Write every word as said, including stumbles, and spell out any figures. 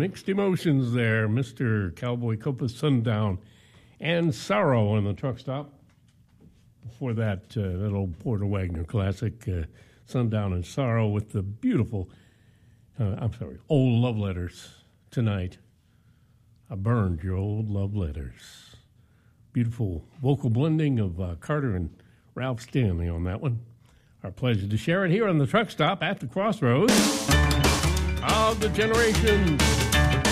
mixed emotions there. Mister Cowboy Copa, Sundown, and Sorrow on the truck stop. Before that, uh, that old Porter Wagner classic, uh, Sundown and Sorrow, with the beautiful, uh, I'm sorry, old love letters tonight. I burned your old love letters. Beautiful vocal blending of uh, Carter and Ralph Stanley on that one. Our pleasure to share it here on the truck stop at the crossroads of the generations.